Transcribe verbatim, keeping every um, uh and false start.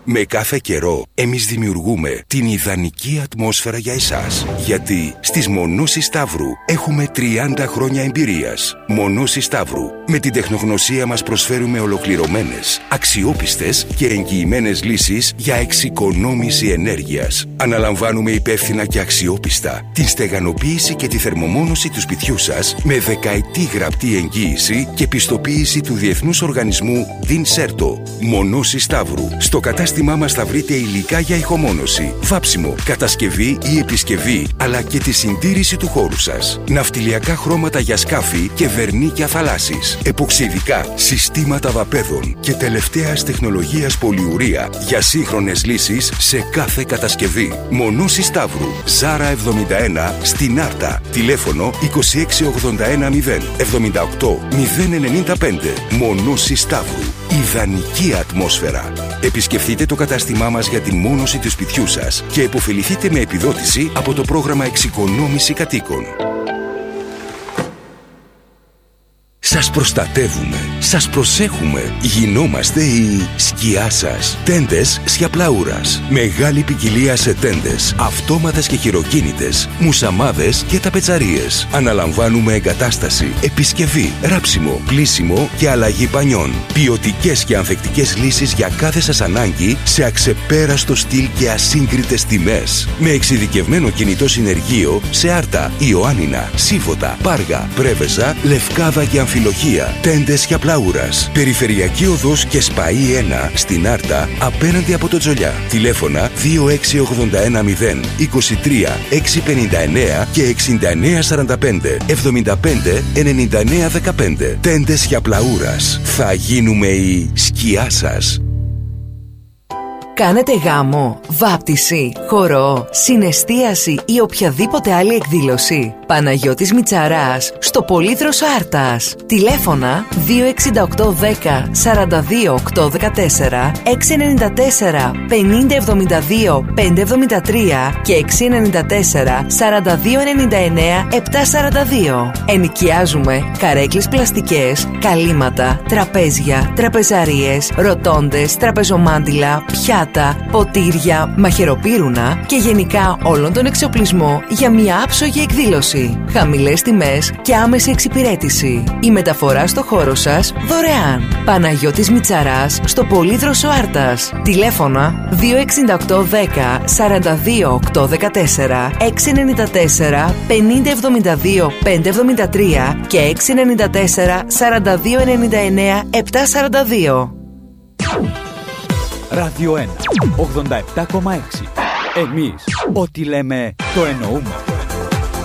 Με κάθε καιρό, εμείς δημιουργούμε την ιδανική ατμόσφαιρα για εσάς. Γιατί στις Μονώσεις Σταύρου έχουμε τριάντα χρόνια εμπειρίας. Μονώσεις Σταύρου. Με την τεχνογνωσία μας προσφέρουμε ολοκληρωμένες, αξιόπιστες και εγγυημένες λύσεις για εξοικονόμηση ενέργειας. Αναλαμβάνουμε υπεύθυνα και αξιόπιστα την στεγανοποίηση και τη θερμομόνωση του σπιτιού σας με δεκαετή γραπτή εγγύηση και πιστοποίηση του Διεθνούς Οργανισμού Dinserto. Μονώσεις Σταύρου. Στο κατάστημά μας θα βρείτε υλικά για ηχομόνωση, βάψιμο, κατασκευή ή επισκευή, αλλά και τη συντήρηση του χώρου σας. Ναυτιλιακά χρώματα για σκάφη και βερνίκια θαλάσσης. Εποξιδικά, συστήματα βαπέδων και τελευταίας τεχνολογίας πολυουρία για σύγχρονες λύσεις σε κάθε κατασκευή. Μονώσεις Σταύρου. Ζάρα εβδομήντα ένα στην Άρτα. Τηλέφωνο είκοσι έξι ογδόντα ένα μηδέν εβδομήντα οκτώ μηδέν ενενήντα πέντε. Μονώσεις Σταύρου. Ιδανική ατμόσφαιρα. Επισκεφτείτε το κατάστημά μας για την μόνωση του σπιτιού σας και επωφεληθείτε με επιδότηση από το πρόγραμμα Εξοικονόμηση Κατοίκων. Σας προστατεύουμε, σας προσέχουμε. Γινόμαστε η σκιά σας. Τέντες Σιαπλαούρας. Μεγάλη ποικιλία σε τέντες, αυτόματες και χειροκίνητες, μουσαμάδες και ταπετσαρίες. Αναλαμβάνουμε εγκατάσταση, επισκευή, ράψιμο, πλύσιμο και αλλαγή πανιών. Ποιοτικές και ανθεκτικές λύσεις για κάθε σας ανάγκη σε αξεπέραστο στυλ και ασύγκριτες τιμές. Με εξειδικευμένο κινητό συνεργείο σε Άρτα, Ιωάννινα, Σύφωτα, Πάργα, Πρέβεζα, Λευκάδα και Αμφιλοχία. Τέντες Σιαπλαούρας. Περιφερειακή οδός και Σπαΐ ένα στην Άρτα απέναντι από το Τζολιά. Τηλέφωνα δύο έξι ογδόντα ένα μηδέν είκοσι τρία έξι πενήντα εννέα και εξήντα εννέα σαράντα πέντε εβδομήντα πέντε ενενήντα εννέα δεκαπέντε. Τέντες Σιαπλαούρας. Θα γίνουμε η σκιά σας. Κάνετε γάμο, βάπτιση, χορό, συναισθίαση ή οποιαδήποτε άλλη εκδήλωση. Παναγιώτης Μητσαράς, στο Πολύδρος Άρτας. Τηλέφωνα δύο εξήντα οκτώ δέκα σαράντα δύο οκτώ δεκατέσσερα, έξι εννιά τέσσερα πενήντα εβδομήντα δύο πεντακόσια εβδομήντα τρία και έξι εννιά τέσσερα σαράντα δύο ενενήντα εννέα επτακόσια σαράντα δύο. Ενοικιάζουμε καρέκλες πλαστικές, καλύματα, τραπέζια, τραπεζαρίες, ροτόντες, τραπεζομάντιλα, πιάτα, ποτήρια, μαχαιροπύρουνα και γενικά όλον τον εξοπλισμό για μια άψογη εκδήλωση. Χαμηλές τιμές και άμεση εξυπηρέτηση. Η μεταφορά στο χώρο σας δωρεάν. Παναγιώτης Μητσαράς, στο Πολύδροσο Άρτας. Τηλέφωνα δύο εξήντα οκτώ δέκα σαράντα δύο οκτώ δεκατέσσερα, έξι εννιά τέσσερα πενήντα εβδομήντα δύο πεντακόσια εβδομήντα τρία και έξι εννιά τέσσερα σαράντα δύο ενενήντα εννέα επτακόσια σαράντα δύο. Ράδιο ένα ογδόντα επτά κόμμα έξι. Εμείς ό,τι λέμε το εννοούμε.